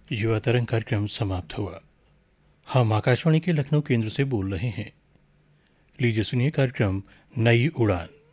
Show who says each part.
Speaker 1: युवा तरंग कार्यक्रम समाप्त हुआ। हम आकाशवाणी के लखनऊ केंद्र से बोल रहे हैं। लीजिए सुनिए कार्यक्रम नई उड़ान।